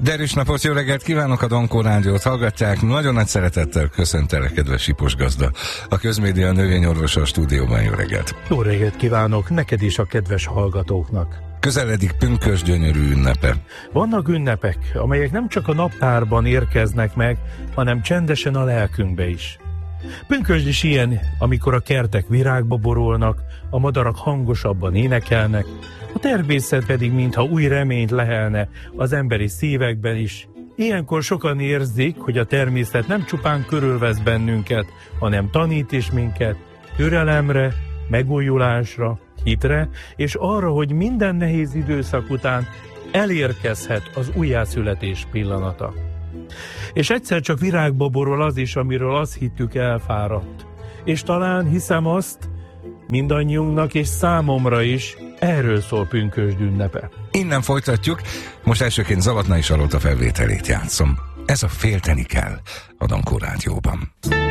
Derűs napot, jó reggelt kívánok, a Dankó Rádiót hallgatják. Nagyon nagy szeretettel köszöntelek, kedves Sipos gazda. A Közmédia növényorvosa a stúdióban, jó reggelt. Jó reggelt kívánok, neked is, a kedves hallgatóknak. Közeledik pünkösd gyönyörű ünnepe. Vannak ünnepek, amelyek nem csak a naptárban érkeznek meg, hanem csendesen a lelkünkbe is. Pünkösd is ilyen, amikor a kertek virágba borulnak, a madarak hangosabban énekelnek, a természet pedig mintha új reményt lehelne az emberi szívekben is. Ilyenkor sokan érzik, hogy a természet nem csupán körülvesz bennünket, hanem tanít is minket türelemre, megújulásra, hitre, és arra, hogy minden nehéz időszak után elérkezhet az újjászületés pillanata. És egyszer csak virágba borul az is, amiről azt hittük elfáradt. És talán hiszem azt, mindannyiunknak és számomra is erről szól pünkösd ünnepe. Innen folytatjuk, most elsőként Zalatnai Salóta felvételét játszom. Ez a Félteni kell a Dankó Rádióban.